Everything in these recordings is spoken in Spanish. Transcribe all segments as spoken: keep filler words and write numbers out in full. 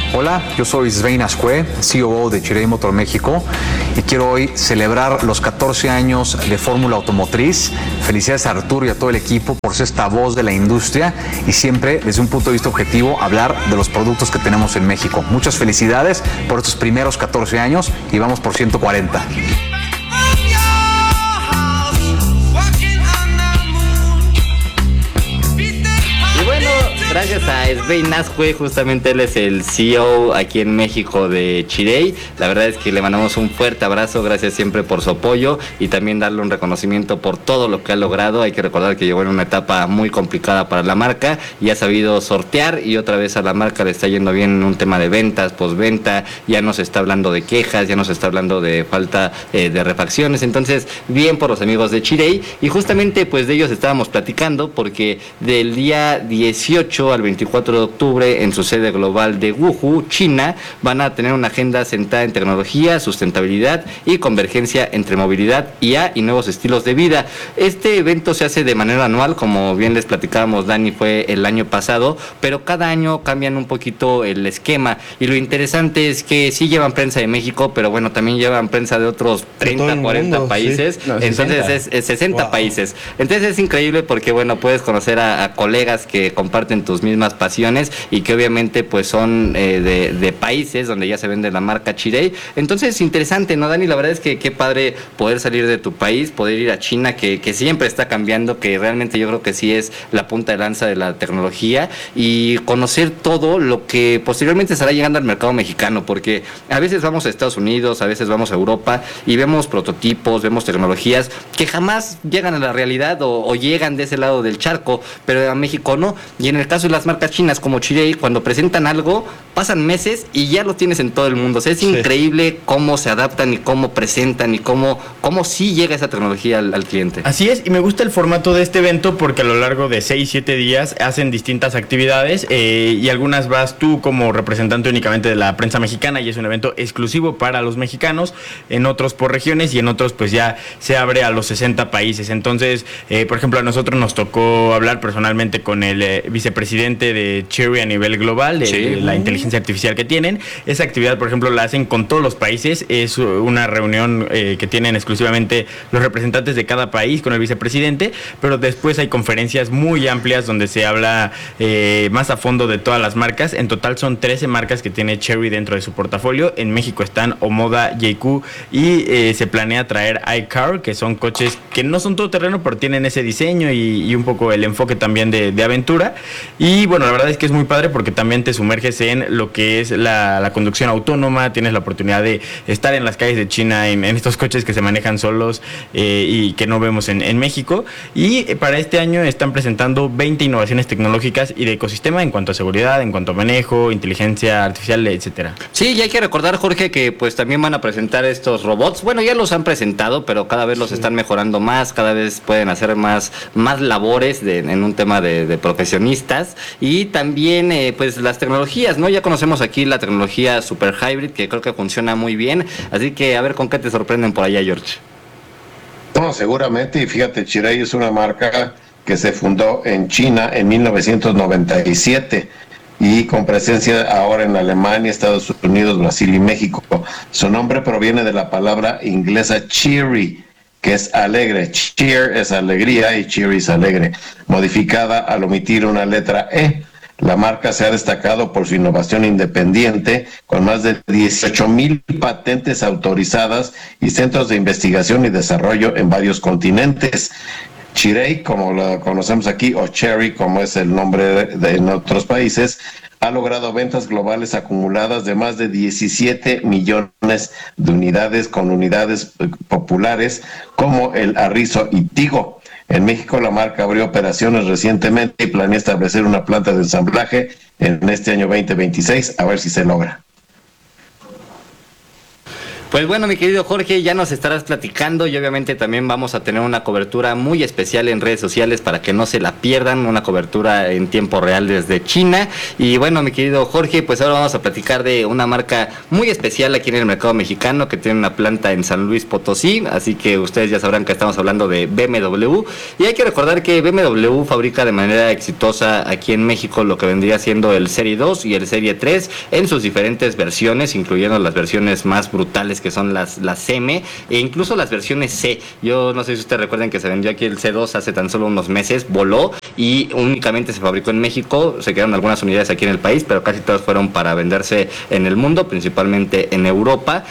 Hola, yo soy Svein Azcue, C E O de Chery Motor México, y quiero hoy celebrar los catorce años de Fórmula Automotriz. Felicidades a Arturo y a todo el equipo por ser esta voz de la industria y siempre, desde un punto de vista objetivo, hablar de los productos que tenemos en México. Muchas felicidades por estos primeros catorce años y vamos por ciento cuarenta. Gracias a Svein Azcue, justamente él es el C E O aquí en México de Chery. La verdad es que le mandamos un fuerte abrazo, gracias siempre por su apoyo y también darle un reconocimiento por todo lo que ha logrado. Hay que recordar que llegó en una etapa muy complicada para la marca y ha sabido sortear, y otra vez a la marca le está yendo bien en un tema de ventas, postventa, ya no se está hablando de quejas, ya no se está hablando de falta eh, de refacciones. Entonces, bien por los amigos de Chery, y justamente pues de ellos estábamos platicando porque del día dieciocho al veinticuatro de octubre en su sede global de Wuhu, China, van a tener una agenda centrada en tecnología, sustentabilidad y convergencia entre movilidad, I A y nuevos estilos de vida. Este evento se hace de manera anual, como bien les platicábamos, Dani, fue el año pasado, pero cada año cambian un poquito el esquema, y lo interesante es que sí llevan prensa de México, pero bueno, también llevan prensa de otros treinta, cuarenta mundo, países, sí. no, entonces es, es sesenta wow. países. Entonces es increíble porque bueno, puedes conocer a, a colegas que comparten tus mismas pasiones y que obviamente pues son eh, de, de países donde ya se vende la marca Chery. Entonces es interesante, ¿no, Dani? La verdad es que qué padre poder salir de tu país, poder ir a China, que, que siempre está cambiando, que realmente yo creo que sí es la punta de lanza de la tecnología, y conocer todo lo que posteriormente estará llegando al mercado mexicano, porque a veces vamos a Estados Unidos, a veces vamos a Europa y vemos prototipos, vemos tecnologías que jamás llegan a la realidad o, o llegan de ese lado del charco, pero a México no. Y en el caso de las marcas chinas como Chery, cuando presentan algo, pasan meses y ya lo tienes en todo el mundo. O sea, es sí. increíble cómo se adaptan y cómo presentan y cómo, cómo sí llega esa tecnología al, al cliente. Así es, y me gusta el formato de este evento porque a lo largo de seis, siete días hacen distintas actividades eh, y algunas vas tú como representante únicamente de la prensa mexicana y es un evento exclusivo para los mexicanos, en otros por regiones y en otros pues ya se abre a los sesenta países. Entonces, eh, por ejemplo, a nosotros nos tocó hablar personalmente con el eh, vicepresidente de Chery a nivel global, de, sí. de la inteligencia artificial que tienen. Esa actividad, por ejemplo, la hacen con todos los países. Es una reunión eh, que tienen exclusivamente los representantes de cada país con el vicepresidente, pero después hay conferencias muy amplias donde se habla eh, más a fondo de todas las marcas. En total son trece marcas que tiene Chery dentro de su portafolio. En México están Omoda, J Q y eh, se planea traer iCar, que son coches que no son todoterreno, pero tienen ese diseño y, y un poco el enfoque también de, de aventura. Y bueno, la verdad es que es muy padre porque también te sumerges en lo que es la, la conducción autónoma, tienes la oportunidad de estar en las calles de China en, en estos coches que se manejan solos eh, y que no vemos en, en México. Y para este año están presentando veinte innovaciones tecnológicas y de ecosistema en cuanto a seguridad, en cuanto a manejo, inteligencia artificial, etcétera. Sí, y hay que recordar, Jorge, que pues también van a presentar estos robots. Bueno, ya los han presentado, pero cada vez los sí. están mejorando más, cada vez pueden hacer más, más labores de, en un tema de, de profesionistas. Y también eh, pues las tecnologías, ¿no? Ya conocemos aquí la tecnología Super Hybrid, que creo que funciona muy bien, así que a ver con qué te sorprenden por allá, George. No, seguramente, y fíjate, Chery es una marca que se fundó en China en mil novecientos noventa y siete y con presencia ahora en Alemania, Estados Unidos, Brasil y México. Su nombre proviene de la palabra inglesa cheery, que es alegre. Cheer es alegría y Chery es alegre, modificada al omitir una letra E. La marca se ha destacado por su innovación independiente, con más de dieciocho mil patentes autorizadas y centros de investigación y desarrollo en varios continentes. Chery, como lo conocemos aquí, o Chery, como es el nombre de, de, en otros países, ha logrado ventas globales acumuladas de más de diecisiete millones de unidades, con unidades populares como el Arrizo y Tigo. En México la marca abrió operaciones recientemente y planea establecer una planta de ensamblaje en este año veinte veintiséis, a ver si se logra. Pues bueno, mi querido Jorge, ya nos estarás platicando y obviamente también vamos a tener una cobertura muy especial en redes sociales para que no se la pierdan, una cobertura en tiempo real desde China. Y bueno, mi querido Jorge, pues ahora vamos a platicar de una marca muy especial aquí en el mercado mexicano que tiene una planta en San Luis Potosí, así que ustedes ya sabrán que estamos hablando de B M W. Y hay que recordar que B M W fabrica de manera exitosa aquí en México lo que vendría siendo el Serie dos y el Serie tres en sus diferentes versiones, incluyendo las versiones más brutales que son las, las M e incluso las versiones C. Yo no sé si ustedes recuerdan que se vendió aquí el C dos hace tan solo unos meses, voló y únicamente se fabricó en México, se quedaron algunas unidades aquí en el país, pero casi todas fueron para venderse en el mundo, principalmente en Europa,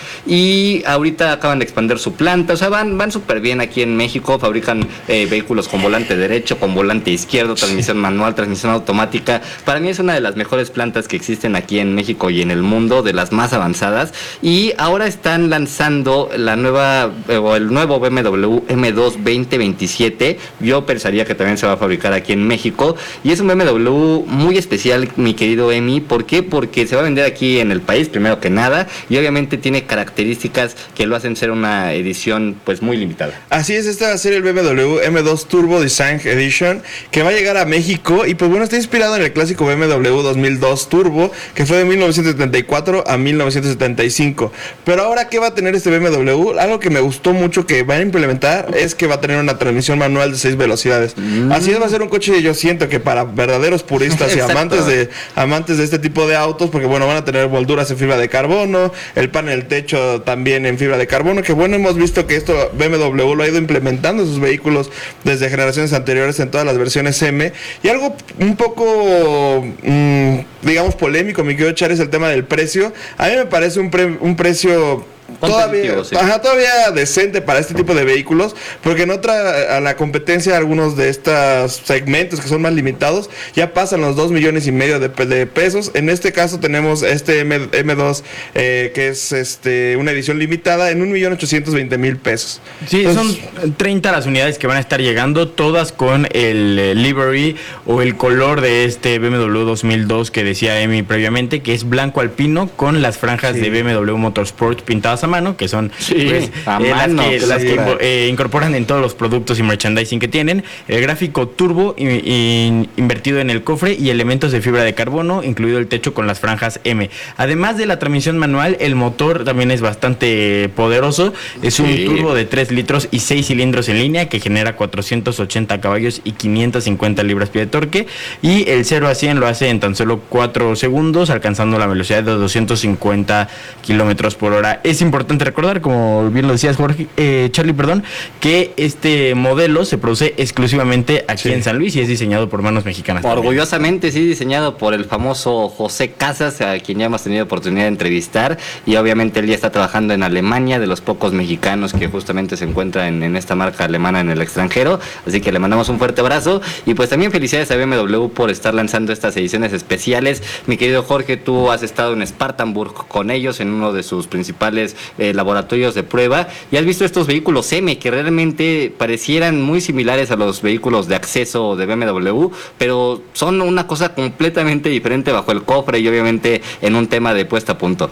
y ahorita acaban de expandir su planta, o sea, van, van súper bien aquí en México, fabrican eh, vehículos con volante derecho, con volante izquierdo, transmisión manual, transmisión automática. Para mí es una de las mejores plantas que existen aquí en México y en el mundo, de las más avanzadas, y ahora están lanzando la nueva eh, o el nuevo B M W M dos veinte veintisiete. Yo pensaría que también se va a fabricar aquí en México y es un B M W muy especial, mi querido Emi. ¿Por qué? Porque se va a vender aquí en el país primero que nada y obviamente tiene características que lo hacen ser una edición pues muy limitada. Así es, esta va a ser el B M W M dos Turbo Design Edition que va a llegar a México y pues bueno, está inspirado en el clásico B M W dos mil dos Turbo que fue de mil novecientos setenta y cuatro a mil novecientos setenta y cinco. Pero ahora, ¿qué va a tener este B M W? Algo que me gustó mucho que van a implementar es que va a tener una transmisión manual de seis velocidades. Mm. Así es, va a ser un coche, yo siento que para verdaderos puristas y amantes de amantes de este tipo de autos, porque bueno, van a tener molduras en fibra de carbono, el panel techo también en fibra de carbono, que bueno, hemos visto que esto B M W lo ha ido implementando en sus vehículos desde generaciones anteriores en todas las versiones M. Y algo un poco, mmm, digamos, polémico, mi querido Char, es el tema del precio. A mí me parece un, pre, un precio todavía, sí. ajá, todavía decente para este tipo de vehículos, porque en otra, a la competencia, algunos de estos segmentos que son más limitados ya pasan los dos millones y medio de, de pesos. En este caso tenemos este M, M dos eh, que es este una edición limitada en un millón ochocientos veinte mil pesos. Sí, entonces, son treinta las unidades que van a estar llegando, todas con el eh, livery o el color de este B M W dos mil dos que decía Emi previamente, que es blanco alpino con las franjas sí. de B M W Motorsport pintadas a mano, que son sí, pues, a eh, mano, las que, las que eh, incorporan en todos los productos y merchandising que tienen. El gráfico turbo y, y, invertido en el cofre y elementos de fibra de carbono, incluido el techo con las franjas M. Además de la transmisión manual, el motor también es bastante poderoso. Es sí. un turbo de tres litros y seis cilindros en línea que genera cuatrocientos ochenta caballos y quinientas cincuenta libras-pie de torque. Y el cero a cien lo hace en tan solo cuatro segundos, alcanzando la velocidad de doscientos cincuenta kilómetros por hora. Es importante recordar, como bien lo decías, Jorge, eh, Charlie, perdón, que este modelo se produce exclusivamente aquí sí. en San Luis y es diseñado por manos mexicanas. Orgullosamente, también. sí, diseñado por el famoso José Casas, a quien ya hemos tenido oportunidad de entrevistar, y obviamente él ya está trabajando en Alemania, de los pocos mexicanos que justamente se encuentran en, en esta marca alemana en el extranjero, así que le mandamos un fuerte abrazo, y pues también felicidades a B M W por estar lanzando estas ediciones especiales. Mi querido Jorge, tú has estado en Spartanburg con ellos, en uno de sus principales eh, laboratorios de prueba, y has visto estos vehículos M que realmente parecieran muy similares a los vehículos de acceso de B M W, pero son una cosa completamente diferente bajo el cofre y obviamente en un tema de puesta a punto.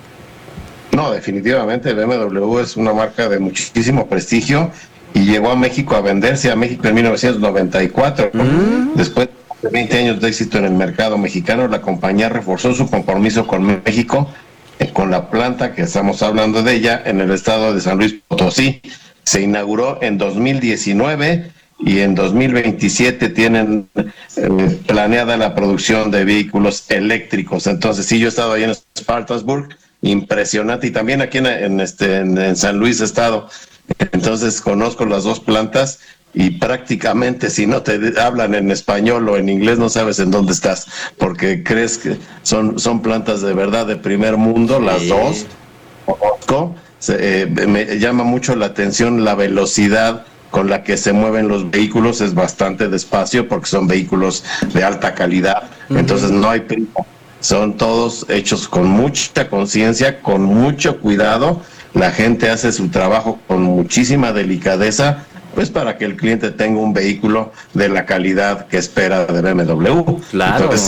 No, definitivamente B M W es una marca de muchísimo prestigio y llegó a México a venderse a México en mil novecientos noventa y cuatro. Mm. Después de veinte años de éxito en el mercado mexicano, la compañía reforzó su compromiso con México, con la planta que estamos hablando de ella en el estado de San Luis Potosí. Se inauguró en dos mil diecinueve y en dos mil veintisiete tienen eh, planeada la producción de vehículos eléctricos. Entonces sí, yo he estado ahí en Spartanburg, impresionante, y también aquí en, en, este, en, en San Luis he estado. Entonces conozco las dos plantas y prácticamente si no te hablan en español o en inglés no sabes en dónde estás, porque crees que son, son plantas de verdad de primer mundo, las sí. dos. Conozco, se, eh, me llama mucho la atención la velocidad con la que se mueven los vehículos, es bastante despacio porque son vehículos de alta calidad, uh-huh. entonces no hay prisa. Son todos hechos con mucha conciencia, con mucho cuidado. La gente hace su trabajo con muchísima delicadeza, pues para que el cliente tenga un vehículo de la calidad que espera de B M W. Claro. Entonces,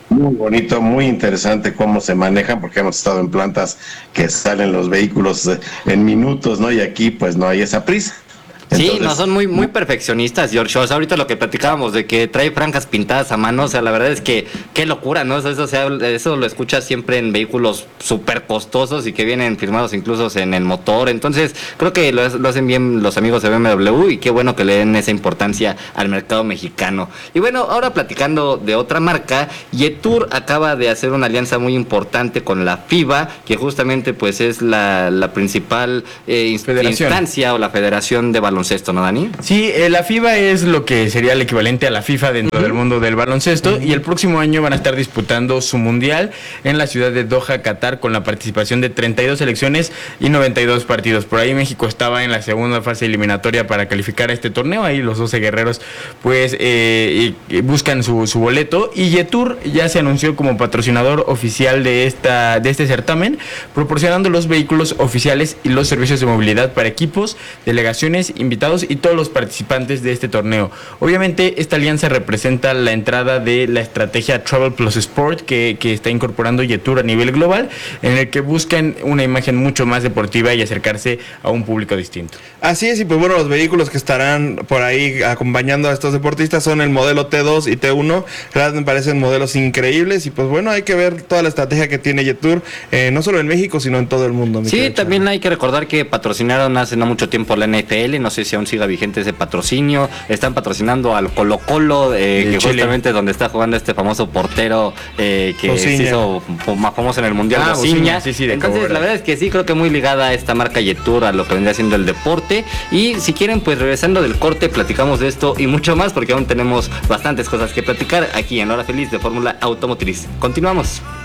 Muy bonito, muy interesante cómo se manejan, porque hemos estado en plantas que salen los vehículos en minutos, ¿no? Y aquí pues no hay esa prisa. Sí, Entonces, no son muy muy perfeccionistas, George. O sea, ahorita lo que platicábamos de que trae franjas pintadas a mano, o sea, la verdad es que qué locura, ¿no? Eso, eso, eso lo escuchas siempre en vehículos súper costosos y que vienen firmados incluso en el motor. Entonces, creo que lo, lo hacen bien los amigos de B M W y qué bueno que le den esa importancia al mercado mexicano. Y bueno, ahora platicando de otra marca, Jetour acaba de hacer una alianza muy importante con la FIBA, que justamente pues es la, la principal eh, instancia o la Federación de Baloncesto. Baloncesto, ¿no, Dani? Sí, eh, la FIBA es lo que sería el equivalente a la FIFA dentro uh-huh. del mundo del baloncesto uh-huh. y el próximo año van a estar disputando su mundial en la ciudad de Doha, Qatar, con la participación de treinta y dos selecciones y noventa y dos partidos. Por ahí México estaba en la segunda fase eliminatoria para calificar a este torneo. Ahí los doce guerreros pues eh, y, y buscan su, su boleto, y Jetour ya se anunció como patrocinador oficial de esta de este certamen, proporcionando los vehículos oficiales y los servicios de movilidad para equipos, delegaciones, invitados y todos los participantes de este torneo. Obviamente esta alianza representa la entrada de la estrategia Travel Plus Sport que, que está incorporando Jetour a nivel global, en el que buscan una imagen mucho más deportiva y acercarse a un público distinto. Así es, y pues bueno, los vehículos que estarán por ahí acompañando a estos deportistas son el modelo T dos y T uno. Realmente me parecen modelos increíbles y pues bueno, hay que ver toda la estrategia que tiene Jetour, eh, no solo en México sino en todo el mundo. Sí, también hay que recordar que patrocinaron hace no mucho tiempo la N F L, no sé si aún siga vigente ese patrocinio. Están patrocinando al Colo Colo, eh, que Chile. Justamente donde está jugando este famoso portero eh, que Bociña. Se hizo más famoso en el Mundial, ah, Bociña. Sí, sí, Entonces la verdad es que sí, creo que muy ligada a esta marca Jetour, a lo que vendría siendo el deporte. Y si quieren, pues regresando del corte, platicamos de esto y mucho más, porque aún tenemos bastantes cosas que platicar aquí en Hora Feliz de Fórmula Automotriz. Continuamos.